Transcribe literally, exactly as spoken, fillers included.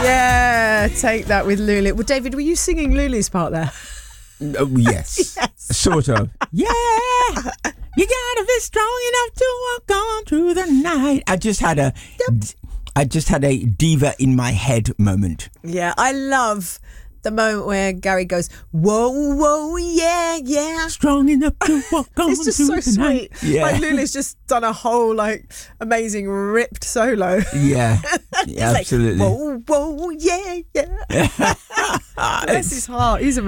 Yeah, take that with Lulu. Well, David, were you singing Lulu's part there? Oh, yes. Yes. Sort of. Yeah. You gotta be strong enough to walk on through the night. I just had a, Yep. I just had a diva in my head moment. Yeah, I love the moment where Gary goes, whoa, whoa, yeah, yeah. Strong enough to walk on It's just through so the night. sweet. Yeah. Like Lulu's just done a whole like amazing ripped solo. Yeah. It's Absolutely. Like, whoa, whoa, yeah, yeah. Bless his heart. He's amazing.